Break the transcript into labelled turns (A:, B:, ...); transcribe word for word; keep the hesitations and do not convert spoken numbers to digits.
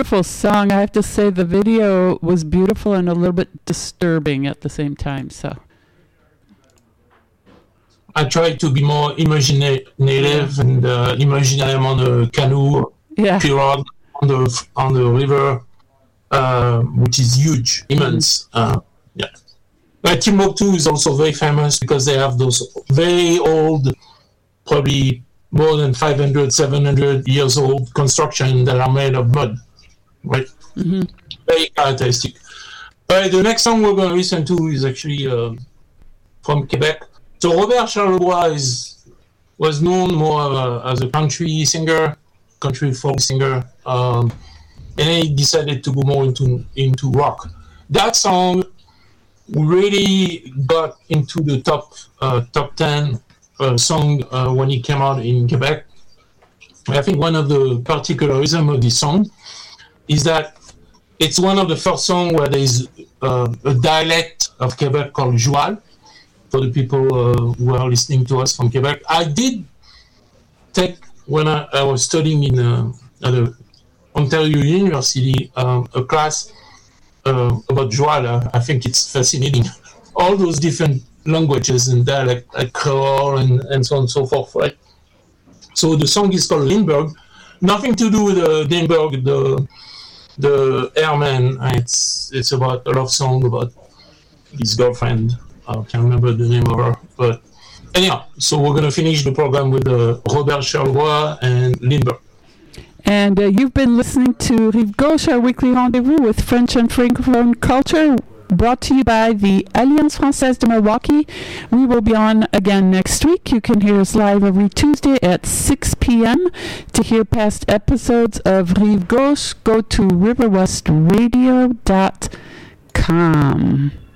A: beautiful song. I have to say the video was beautiful and a little bit disturbing at the same time. So
B: I tried to be more imaginative and uh, imagine I'm on a canoe,
A: yeah.
B: pirogue on the on the river, uh, which is huge, immense. Uh, yeah. But Timbuktu is also very famous because they have those very old, probably more than five hundred, seven hundred years old construction that are made of mud, right?
A: Mm-hmm.
B: Very characteristic. But the next song we're going to listen to is actually uh, from Quebec. So Robert Charlebois is, was known more uh, as a country singer, country folk singer, um, and then he decided to go more into into rock. That song really got into the top uh, top ten uh, song uh, when it came out in Quebec. I think one of the particularism of this song is that it's one of the first songs where there is uh, a dialect of Quebec called Joual. For the people uh, who are listening to us from Quebec, I did take when I, I was studying in uh, at the Ontario University um, a class uh, about Joual. I think it's fascinating. All those different languages and dialect, like Creole and, and so on and so forth, right? So the song is called Lindbergh. Nothing to do with uh, Lindbergh, the the airman. It's it's about a love song about his girlfriend. I can't remember the name of her, but anyhow, so we're going to finish the program with uh, Robert Charlebois and Lindbergh.
A: And uh, you've been listening to Rive Gauche, our weekly rendezvous with French and Francophone culture, brought to you by the Alliance Française de Milwaukee. We will be on again next week. You can hear us live every Tuesday at six p.m. To hear past episodes of Rive Gauche, go to river west radio dot com.